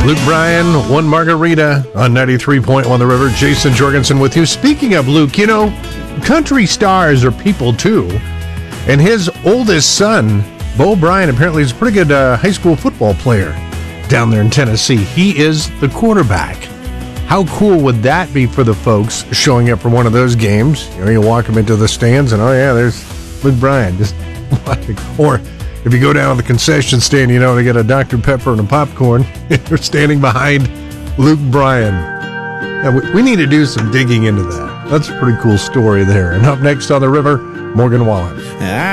Luke Bryan, One Margarita on 93.1 The River. Jason Jorgensen with you. Speaking of Luke, you know, country stars are people too. And his oldest son, Bo Bryan, apparently is a pretty good high school football player down there in Tennessee. He is the quarterback. How cool would that be for the folks showing up for one of those games? You know, you walk them into the stands and, oh yeah, there's Luke Bryan. Just watching. Or if you go down to the concession stand, you know, to get a Dr. Pepper and a popcorn, you're standing behind Luke Bryan. Yeah, we need to do some digging into that. That's a pretty cool story there. And up next on The River, Morgan Wallen.